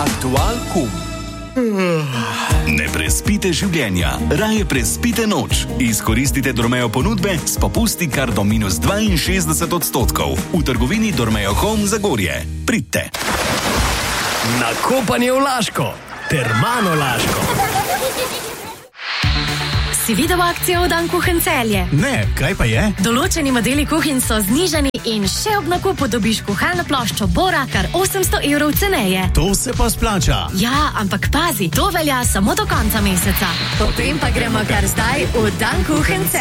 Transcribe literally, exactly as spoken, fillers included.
Aktual kum. Ne prespite življenja, raje prespite noč. Izkoristite Dormeo ponudbe s popusti kar do minus dvainšestdeset odstotkov. V trgovini Dormeo Home Zagorje. Pridite. Na kopanje v Laško. Termano Laško. Si videl akcijo v Dan Kuchen Celje? Ne, kaj pa je? Določeni modeli kuhinj so znižani in še ob nakupu dobiš kuhalno ploščo Bora kar osemsto evrov ceneje. To se pa splača. Ja, ampak pazi, to velja samo do konca meseca. Potem pa gremo kar zdaj v Dan Kuchen Celje.